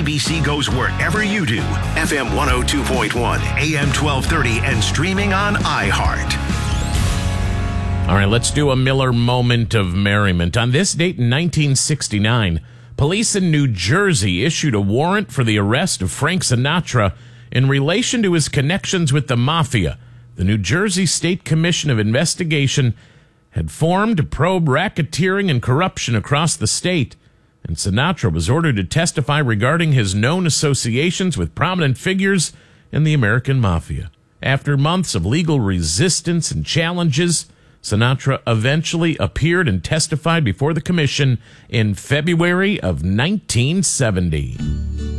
WABC goes wherever you do. FM 102.1, AM 1230, and streaming on iHeart. All right, let's do a Miller moment of merriment. On this date in 1969, police in New Jersey issued a warrant for the arrest of Frank Sinatra in relation to his connections with the mafia. The New Jersey State Commission of Investigation had formed to probe racketeering and corruption across the state, and Sinatra was ordered to testify regarding his known associations with prominent figures in the American mafia. After months of legal resistance and challenges, Sinatra eventually appeared and testified before the commission in February of 1970.